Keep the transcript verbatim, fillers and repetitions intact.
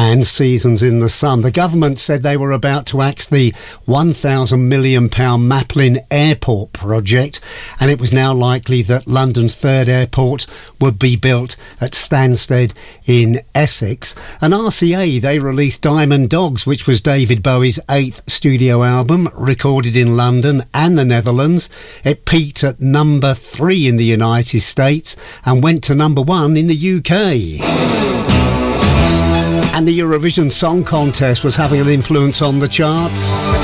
and Seasons in the Sun. The government said they were about to axe the one thousand million pounds Maplin Airport project, and it was now likely that London's third airport would be built at Stansted in Essex. And R C A, they released Diamond Dogs, which was David Bowie's eighth studio album, recorded in London and the Netherlands. It peaked at number three in the United States and went to number one in the U K. And the Eurovision Song Contest was having an influence on the charts.